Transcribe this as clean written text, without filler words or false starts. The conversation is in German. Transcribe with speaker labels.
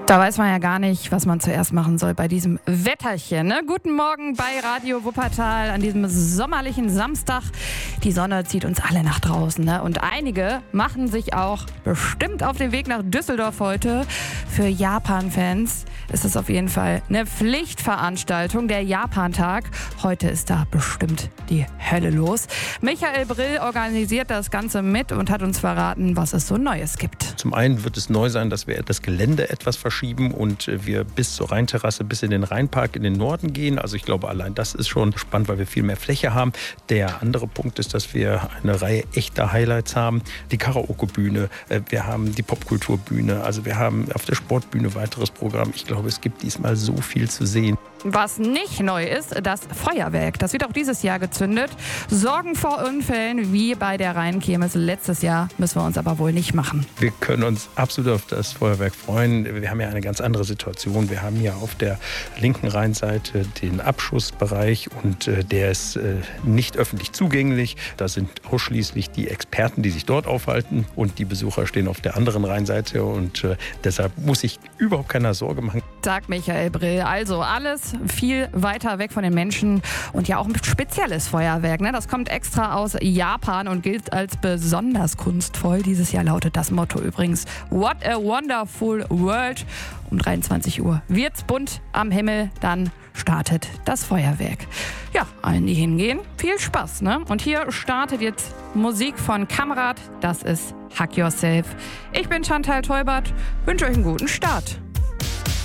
Speaker 1: Da weiß man ja gar nicht, was man zuerst machen soll bei diesem Wetterchen. Ne? Guten Morgen bei Radio Wuppertal an diesem sommerlichen Samstag. Die Sonne zieht uns alle nach draußen. Ne? Und einige machen sich auch bestimmt auf den Weg nach Düsseldorf heute. Für Japan-Fans ist es auf jeden Fall eine Pflichtveranstaltung, der Japan-Tag. Heute ist da bestimmt die Hölle los. Michael Brill organisiert das Ganze mit und hat uns verraten, was es so Neues gibt.
Speaker 2: Zum einen wird es neu sein, dass wir das Gelände etwas verschieben und wir bis zur Rheinterrasse, bis in den Rheinpark in den Norden gehen. Also ich glaube, allein das ist schon spannend, weil wir viel mehr Fläche haben. Der andere Punkt ist, dass wir eine Reihe echter Highlights haben. Die Karaoke-Bühne, wir haben die Popkulturbühne, also wir haben auf der Sportbühne weiteres Programm. Ich glaube, es gibt diesmal so viel zu sehen.
Speaker 1: Was nicht neu ist, das Feuerwerk. Das wird auch dieses Jahr gezündet. Sorgen vor Unfällen wie bei der Rheinkirmes letztes Jahr müssen wir uns aber wohl nicht machen.
Speaker 2: Wir können uns absolut auf das Feuerwerk freuen. Wir haben ja eine ganz andere Situation. Wir haben ja auf der linken Rheinseite den Abschussbereich und der ist nicht öffentlich zugänglich. Da sind ausschließlich die Experten, die sich dort aufhalten, und die Besucher stehen auf der anderen Rheinseite und deshalb muss sich überhaupt keiner Sorge machen.
Speaker 1: Sagt Michael Brill. Also alles viel weiter weg von den Menschen und ja auch ein spezielles Feuerwerk. Ne? Das kommt extra aus Japan und gilt als besonders kunstvoll. Dieses Jahr lautet das Motto übrigens What a Wonderful World. Um 23 Uhr wird's bunt am Himmel, dann startet das Feuerwerk. Ja, allen, die hingehen, viel Spaß. Ne? Und hier startet jetzt Musik von Kamerad. Das ist Hack Yourself. Ich bin Chantal Teubert, wünsche euch einen guten Start.